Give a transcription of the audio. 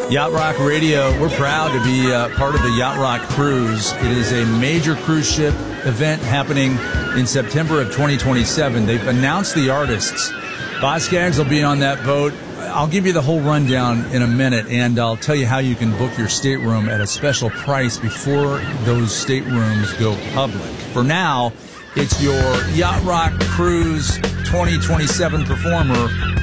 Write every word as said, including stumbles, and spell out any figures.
Yacht Rock Radio, we're proud to be uh, part of the Yacht Rock Cruise. It is a major cruise ship event happening in September of twenty twenty-seven. They've announced the artists. Boz Scaggs will be on that boat. I'll give you the whole rundown in a minute, and I'll tell you how you can book your stateroom at a special price before those staterooms go public. For now, it's your Yacht Rock Cruise twenty twenty-seven performer,